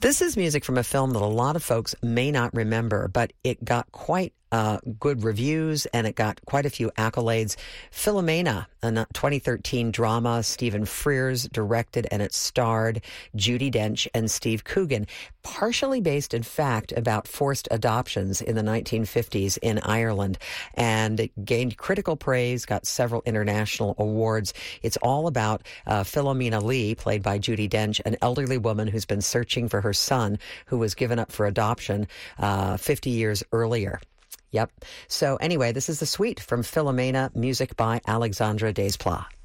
This is music from a film that a lot of folks may not remember, but it got quite good reviews and it got quite a few accolades. Philomena, a 2013 drama, Stephen Frears directed, and it starred Judi Dench and Steve Coogan, partially based, in fact, about forced adoptions in the 1950s in Ireland. And it gained critical praise, got several international awards. It's all about Philomena Lee, played by Judi Dench, an elderly woman who's been searching for her son who was given up for adoption 50 years earlier. Yep. So anyway, this is the suite from Philomena, music by Alexandre Desplat.